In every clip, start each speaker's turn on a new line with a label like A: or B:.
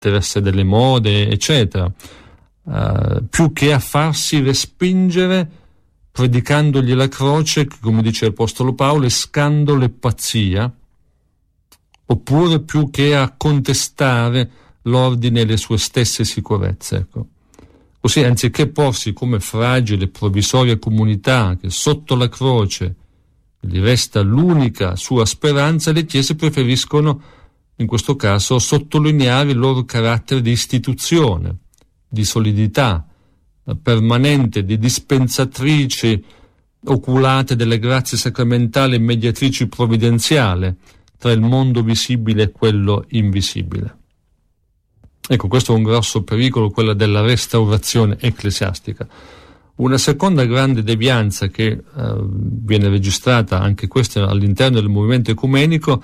A: all'abbattersi delle mode, eccetera, più che a farsi respingere predicandogli la croce, che, come dice l'Apostolo Paolo, è scandalo e pazzia, oppure più che a contestare l'ordine e le sue stesse sicurezze. Ecco. Così, anziché porsi come fragile, provvisoria comunità che sotto la croce gli resta l'unica sua speranza, le chiese preferiscono, in questo caso, sottolineare il loro carattere di istituzione, di solidità permanente, di dispensatrici oculate delle grazie sacramentali e mediatrici provvidenziali tra il mondo visibile e quello invisibile. Ecco, questo è un grosso pericolo, quello della restaurazione ecclesiastica. Una seconda grande devianza che viene registrata, anche questa all'interno del movimento ecumenico,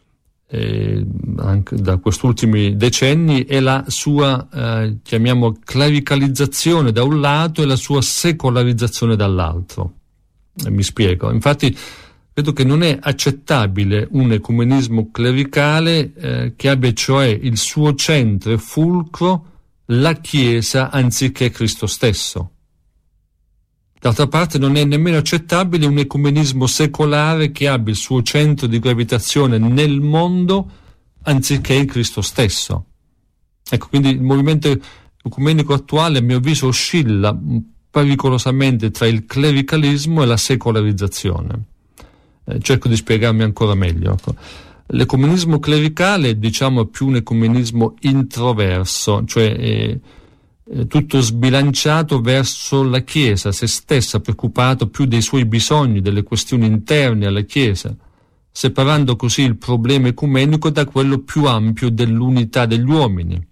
A: anche da questi ultimi decenni, è la sua, chiamiamo, clericalizzazione da un lato e la sua secolarizzazione dall'altro. Mi spiego. Infatti, credo che non è accettabile un ecumenismo clericale che abbia cioè il suo centro e fulcro la Chiesa anziché Cristo stesso. D'altra parte non è nemmeno accettabile un ecumenismo secolare che abbia il suo centro di gravitazione nel mondo anziché in Cristo stesso. Ecco, quindi il movimento ecumenico attuale, a mio avviso, oscilla pericolosamente tra il clericalismo e la secolarizzazione. Cerco di spiegarmi ancora meglio. L'ecumenismo clericale, diciamo, è più un ecumenismo introverso, cioè tutto sbilanciato verso la Chiesa, se stessa, preoccupato più dei suoi bisogni, delle questioni interne alla Chiesa, separando così il problema ecumenico da quello più ampio dell'unità degli uomini.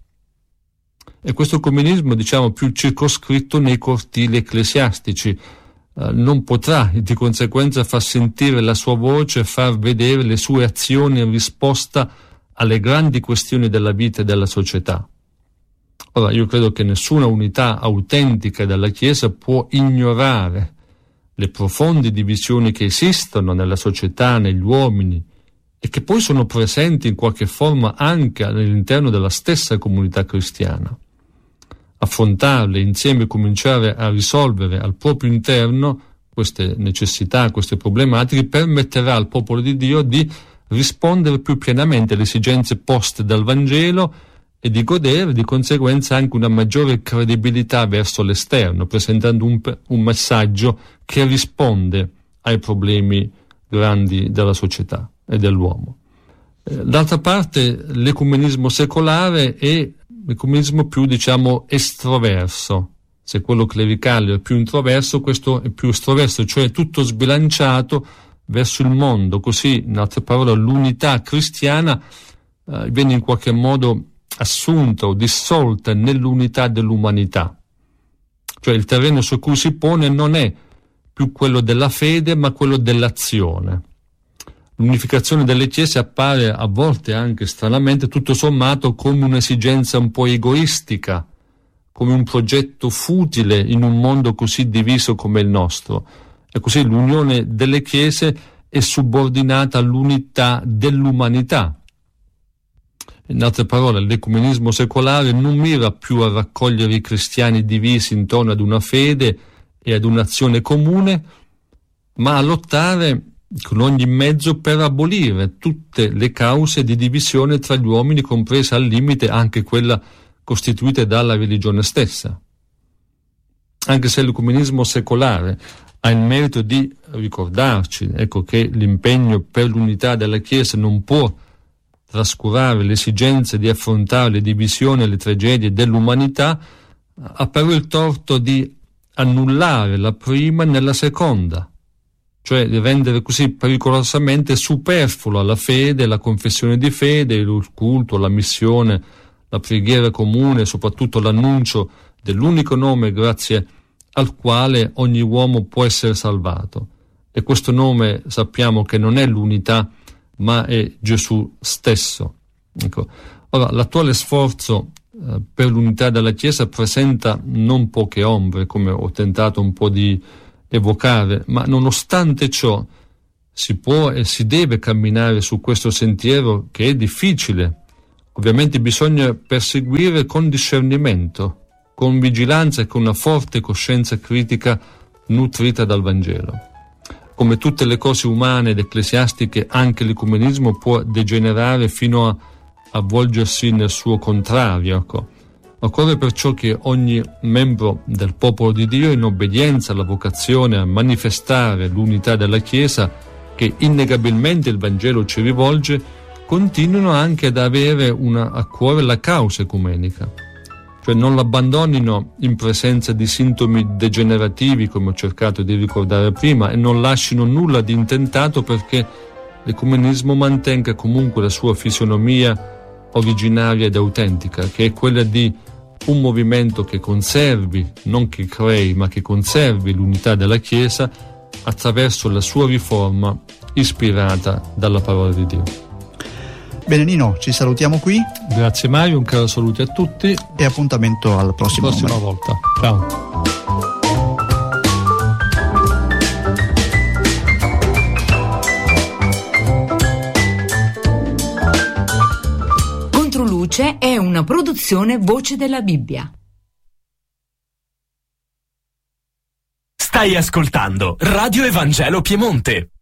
A: E questo ecumenismo, diciamo, più circoscritto nei cortili ecclesiastici, non potrà di conseguenza far sentire la sua voce e far vedere le sue azioni in risposta alle grandi questioni della vita e della società. Ora, io credo che nessuna unità autentica della Chiesa può ignorare le profonde divisioni che esistono nella società, negli uomini, e che poi sono presenti in qualche forma anche all'interno della stessa comunità cristiana. Affrontarle insieme e cominciare a risolvere al proprio interno queste necessità, queste problematiche, permetterà al popolo di Dio di rispondere più pienamente alle esigenze poste dal Vangelo e di godere di conseguenza anche una maggiore credibilità verso l'esterno, presentando un messaggio che risponde ai problemi grandi della società e dell'uomo. D'altra parte, l'ecumenismo secolare è l'ecumenismo più, diciamo, estroverso. Se quello clericale è più introverso, questo è più estroverso, cioè tutto sbilanciato verso il mondo. Così, in altre parole, l'unità cristiana viene in qualche modo assunta o dissolta nell'unità dell'umanità. Cioè il terreno su cui si pone non è più quello della fede, ma quello dell'azione. L'unificazione delle chiese appare a volte anche stranamente, tutto sommato, come un'esigenza un po' egoistica, come un progetto futile in un mondo così diviso come il nostro. E così l'unione delle chiese è subordinata all'unità dell'umanità. In altre parole, l'ecumenismo secolare non mira più a raccogliere i cristiani divisi intorno ad una fede e ad un'azione comune, ma a lottare con ogni mezzo per abolire tutte le cause di divisione tra gli uomini, compresa al limite anche quella costituita dalla religione stessa. Anche se l'ecumenismo secolare ha il merito di ricordarci, ecco, che l'impegno per l'unità della Chiesa non può trascurare le esigenze di affrontare le divisioni e le tragedie dell'umanità, ha però il torto di annullare la prima nella seconda, cioè di rendere così pericolosamente superflua la fede, la confessione di fede, il culto, la missione, la preghiera comune, soprattutto l'annuncio dell'unico nome grazie al quale ogni uomo può essere salvato. E questo nome sappiamo che non è l'unità, ma è Gesù stesso. Ecco. Ora, l'attuale sforzo per l'unità della Chiesa presenta non poche ombre, come ho tentato un po' di evocare, ma nonostante ciò si può e si deve camminare su questo sentiero che è difficile, Ovviamente bisogna perseguire con discernimento, con vigilanza e con una forte coscienza critica nutrita dal Vangelo. Come tutte le cose umane ed ecclesiastiche, anche l'ecumenismo può degenerare fino a avvolgersi nel suo contrario. Ecco. Occorre perciò che ogni membro del popolo di Dio, in obbedienza alla vocazione a manifestare l'unità della Chiesa che innegabilmente il Vangelo ci rivolge, continuino anche ad avere a cuore la causa ecumenica. Cioè non l'abbandonino in presenza di sintomi degenerativi, come ho cercato di ricordare prima, e non lasciano nulla di intentato perché l'ecumenismo mantenga comunque la sua fisionomia originaria ed autentica, che è quella di un movimento che conservi, non che crei, ma che conservi l'unità della Chiesa attraverso la sua riforma ispirata dalla parola di Dio.
B: Bene Nino, ci salutiamo qui.
A: Grazie Mario, un caro saluto a tutti
B: e appuntamento alla prossima
A: volta. Ciao.
C: Controluce è una produzione Voce della Bibbia.
D: Stai ascoltando Radio Evangelo Piemonte.